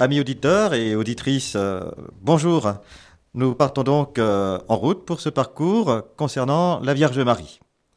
Amis auditeurs et auditrices, bonjour. Nous partons donc en route pour ce parcours concernant la Vierge Marie.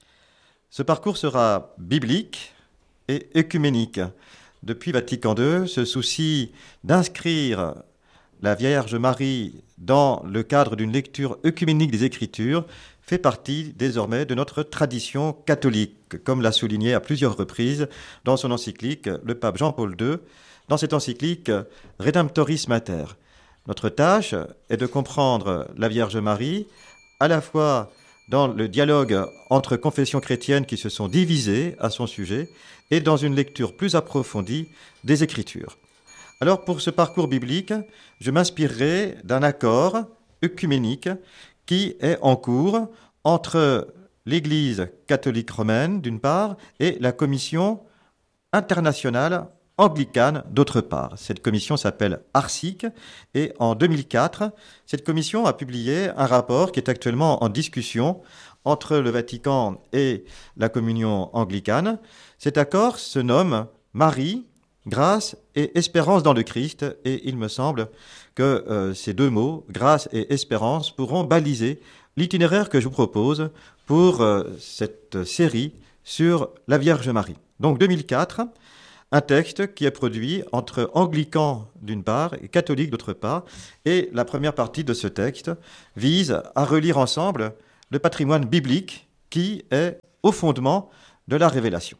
Ce parcours sera biblique et œcuménique. Depuis Vatican II, ce souci d'inscrire la Vierge Marie dans le cadre d'une lecture œcuménique des Écritures fait partie désormais de notre tradition catholique, comme l'a souligné à plusieurs reprises dans son encyclique le pape Jean-Paul II, dans cette encyclique Redemptoris Mater. Notre tâche est de comprendre la Vierge Marie à la fois dans le dialogue entre confessions chrétiennes qui se sont divisées à son sujet et dans une lecture plus approfondie des Écritures. Alors pour ce parcours biblique, je m'inspirerai d'un accord œcuménique qui est en cours entre l'Église catholique romaine d'une part et la Commission internationale anglicane d'autre part. Cette commission s'appelle ARSIC et en 2004, cette commission a publié un rapport qui est actuellement en discussion entre le Vatican et la communion anglicane. Cet accord se nomme Marie, grâce et espérance dans le Christ et il me semble que ces deux mots, grâce et espérance, pourront baliser l'itinéraire que je vous propose pour cette série sur la Vierge Marie. Donc 2004, un texte qui est produit entre anglicans d'une part et catholiques d'autre part. Et la première partie de ce texte vise à relire ensemble le patrimoine biblique qui est au fondement de la révélation.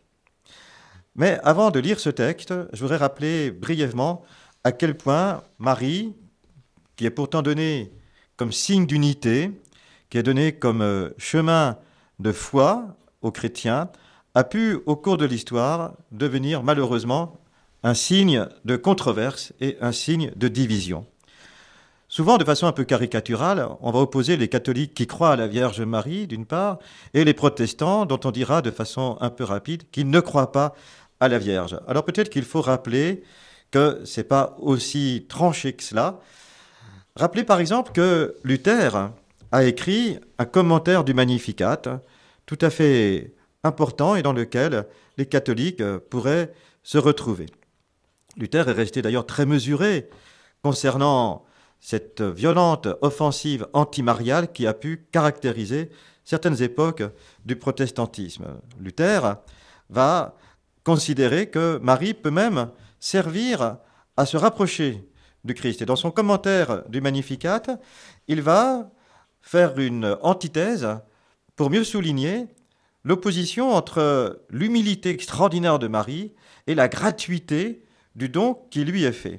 Mais avant de lire ce texte, je voudrais rappeler brièvement à quel point Marie, qui est pourtant donnée comme signe d'unité, qui est donnée comme chemin de foi aux chrétiens, a pu, au cours de l'histoire, devenir malheureusement un signe de controverse et un signe de division. Souvent, de façon un peu caricaturale, on va opposer les catholiques qui croient à la Vierge Marie, d'une part, et les protestants, dont on dira de façon un peu rapide qu'ils ne croient pas à la Vierge. Alors peut-être qu'il faut rappeler que ce n'est pas aussi tranché que cela. Rappelez par exemple que Luther a écrit un commentaire du Magnificat, tout à fait important et dans lequel les catholiques pourraient se retrouver. Luther est resté d'ailleurs très mesuré concernant cette violente offensive antimariale qui a pu caractériser certaines époques du protestantisme. Luther va considérer que Marie peut même servir à se rapprocher du Christ. Et dans son commentaire du Magnificat, il va faire une antithèse pour mieux souligner l'opposition entre l'humilité extraordinaire de Marie et la gratuité du don qui lui est fait.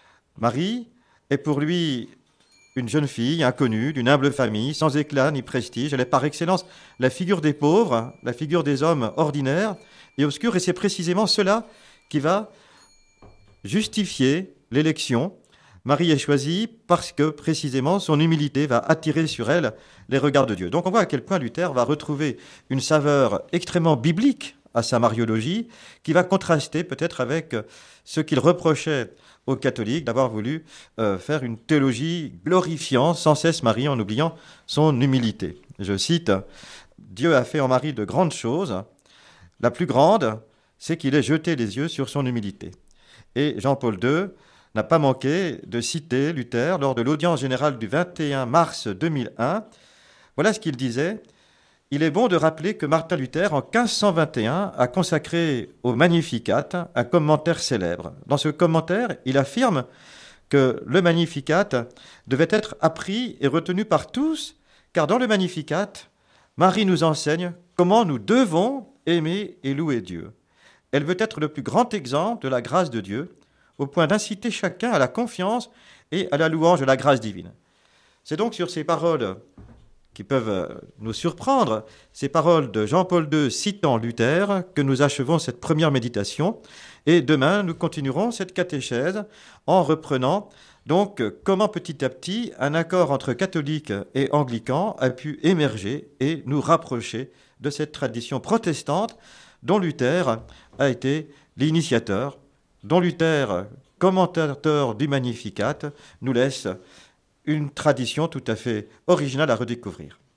Marie est pour lui une jeune fille inconnue, d'une humble famille, sans éclat ni prestige. Elle est par excellence la figure des pauvres, la figure des hommes ordinaires et obscurs. Et c'est précisément cela qui va justifier l'élection. Marie est choisie parce que, précisément, son humilité va attirer sur elle les regards de Dieu. Donc on voit à quel point Luther va retrouver une saveur extrêmement biblique à sa mariologie, qui va contraster peut-être avec ce qu'il reprochait aux catholiques d'avoir voulu faire une théologie glorifiant sans cesse Marie en oubliant son humilité. Je cite, « Dieu a fait en Marie de grandes choses. La plus grande, c'est qu'il ait jeté les yeux sur son humilité. » Et Jean-Paul II n'a pas manqué de citer Luther lors de l'audience générale du 21 mars 2001. Voilà ce qu'il disait. « Il est bon de rappeler que Martin Luther, en 1521, a consacré au Magnificat un commentaire célèbre. Dans ce commentaire, il affirme que le Magnificat devait être appris et retenu par tous, car dans le Magnificat, Marie nous enseigne comment nous devons aimer et louer Dieu. Elle veut être le plus grand exemple de la grâce de Dieu, au point d'inciter chacun à la confiance et à la louange de la grâce divine. » C'est donc sur ces paroles qui peuvent nous surprendre, ces paroles de Jean-Paul II citant Luther, que nous achevons cette première méditation. Et demain, nous continuerons cette catéchèse en reprenant donc comment petit à petit un accord entre catholiques et anglicans a pu émerger et nous rapprocher de cette tradition protestante dont Luther a été l'initiateur, dont Luther, commentateur du Magnificat, nous laisse une tradition tout à fait originale à redécouvrir.